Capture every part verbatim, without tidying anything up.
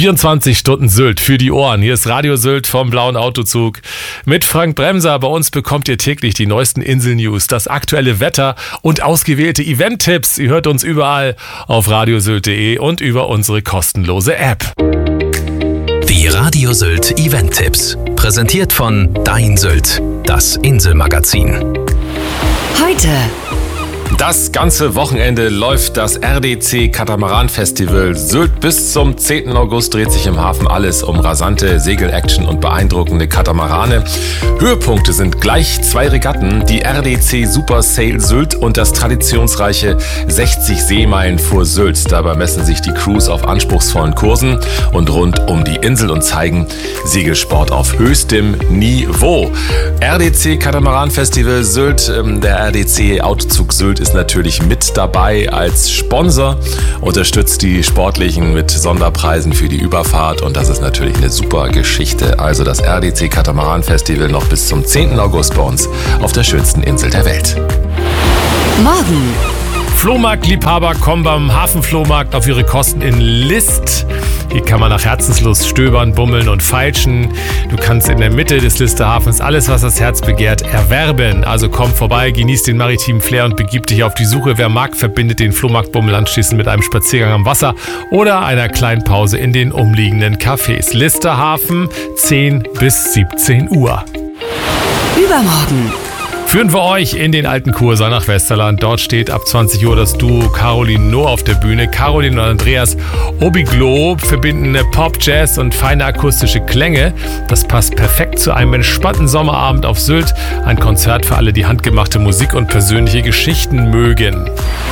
vierundzwanzig Stunden Sylt für die Ohren. Hier ist Radio Sylt vom Blauen Autozug mit Frank Bremser. Bei uns bekommt ihr täglich die neuesten Insel-News, das aktuelle Wetter und ausgewählte Event-Tipps. Ihr hört uns überall auf radiosylt punkt de und über unsere kostenlose App. Die Radio Sylt Event-Tipps. Präsentiert von Dein Sylt, das Inselmagazin. Heute. Das ganze Wochenende läuft das R D C Katamaran Festival Sylt. Bis zum zehnten August dreht sich im Hafen alles um rasante Segel-Action und beeindruckende Katamarane. Höhepunkte sind gleich zwei Regatten, die R D C Super Sail Sylt und das traditionsreiche sechzig Seemeilen vor Sylt. Dabei messen sich die Crews auf anspruchsvollen Kursen und rund um die Insel und zeigen Segelsport auf höchstem Niveau. R D C Katamaran Festival Sylt, der R D C Autozug Sylt ist natürlich mit dabei als Sponsor, unterstützt die Sportlichen mit Sonderpreisen für die Überfahrt und das ist natürlich eine super Geschichte. Also das R D C Katamaran Festival noch bis zum zehnten August bei uns auf der schönsten Insel der Welt. Morgen. Flohmarktliebhaber kommen beim Hafenflohmarkt auf ihre Kosten in List. Hier kann man nach Herzenslust stöbern, bummeln und feilschen. Du kannst in der Mitte des Listerhafens alles, was das Herz begehrt, erwerben. Also komm vorbei, genieß den maritimen Flair und begib dich auf die Suche. Wer mag, verbindet den Flohmarktbummel anschließend mit einem Spaziergang am Wasser oder einer kleinen Pause in den umliegenden Cafés. Listerhafen, zehn bis siebzehn Uhr. Übermorgen. Führen wir euch in den alten Kursaal nach Westerland. Dort steht ab zwanzig Uhr das Duo Caroline Noah auf der Bühne. Caroline und Andreas Obiglo verbinden Pop, Jazz und feine akustische Klänge. Das passt perfekt zu einem entspannten Sommerabend auf Sylt. Ein Konzert für alle, die handgemachte Musik und persönliche Geschichten mögen.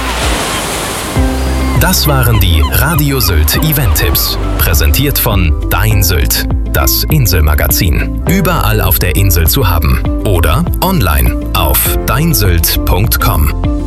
Das waren die Radio Sylt Event-Tipps. Präsentiert von Dein Sylt, das Inselmagazin. Überall auf der Insel zu haben. Oder online auf dein sylt punkt com.